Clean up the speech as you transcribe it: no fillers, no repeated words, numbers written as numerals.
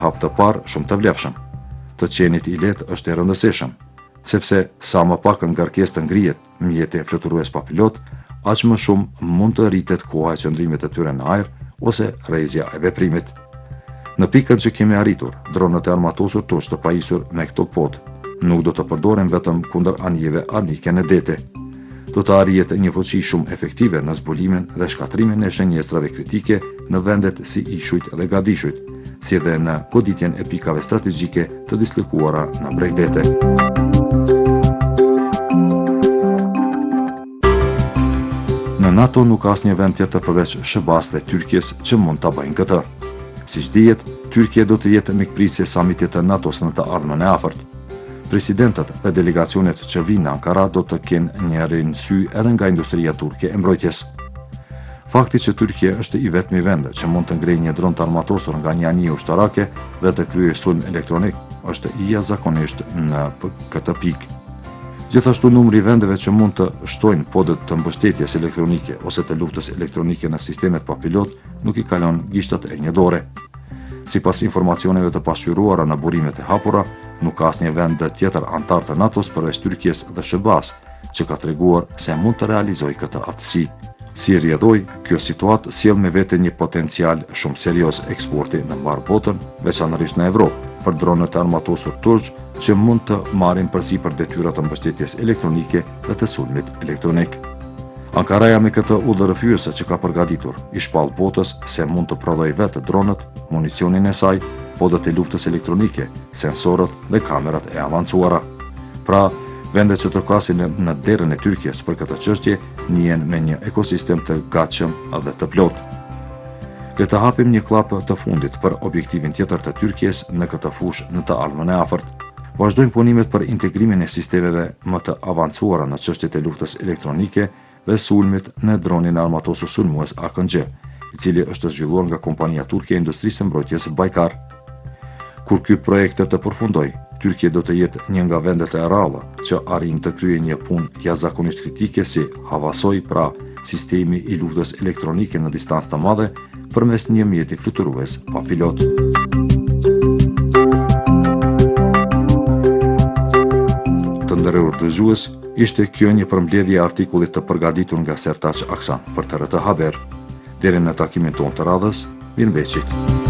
Hap të parë shumë të vlefshëm. Të qenit i lehtë është e rëndësishëm, sepse sa më pak ngarkesë të ngrihet mjeti fluturues pa pilot, aq më shumë mund të rritet koha e qëndrimit të tyre në ajër ose rrezja e veprimit. Në pikën që kemi arritur, dronët e armatosur tosh të pajisur me këto pod nuk do të përdoren vetëm kundër anijeve armike në dete. Do të arrihet një fuqi shumë efektive në zbulimin dhe shkatrimin e shenjestrave kritike në vendet si Ishujt dhe Gadishujt, si edhe në goditjen e pikave strategjike të dislokuara në bregdete. Në NATO nuk ka asnjë vend tjetër përveç SHBA-s dhe Tyrkisë që mund ta bëjnë këtë. Siç dihet, Tyrkia do të jetë mikpritësi e samitit të NATO-s në të ardhmen e afërt. Presidentët dhe delegacionet që vinë në Ankara do të kenë një sy edhe nga industria turke e mbrojtjes. Fakti që Tyrkia është i vetmi vend që mund të ngrejë një dron të armatosur nga një anije ushtarake dhe të kryejë sulm elektronik është i jashtëzakonisht në këtë pikë. Gjithashtu numri i vendeve që mund të shtojnë podët të mbështetjes elektronike ose të luftës elektronike në sistemet pa pilot nuk i kalon gishtat e një dore. Sipas informacioneve të pasqyruara në burimet e hapura, nuk ka asnjë vend tjetër antar të NATO-s përveç Tyrkisë dhe SHBA-s që ka treguar se mund të realizojë këtë aftësi. Si rrjedhoi, kjo situatë sjell me vete një potencial shumë serioz eksporti në mbar botën, veçanërisht në Evropë, për dronët e armatosur turq që mund të marrin përsipër detyrat të mbështetjes elektronike dhe të sulmit elektronik. Ankaraja me këtë udhërrëfyese që ka përgatitur, i shpall botës se mund të prodhojë vetë dronët, municionin e saj, podët e luftës elektronike, sensorët dhe kamerat e avancuara. Pra, vendet që trokasin në derën e Tyrkisë për këtë çështje njihen me një ekosistem të gatshëm dhe të plotë. Le të hapim një klap të fundit për objektivin tjetër të Tyrkisë në këtë fushë në të ardhmen e afërt. Vazhdojnë punimet për integrimin e sistemeve më të avancuara në çështjet e luftës elektronike dhe sulmit në dronin armatosur sulmues AKNG, i cili është zhvilluar nga kompania turke e industrisë së mbrojtjes Baykar. Kur ky projekt të përfundojë, Tyrkia do të jetë një nga vendet e rralla që arrin të kryejë një punë jashtëzakonisht kritike si havasoj, pra sistemi i luftës elektronike në distancë të madhe përmes një mjeti fluturues pa pilot. Të nderuar dëgjues, ishte kjo një përmbledhje e artikullit të përgatitur nga Sertaç Aksan për TRT Haber. Deri në takimin tonë të radhës, mirëmbëjtje.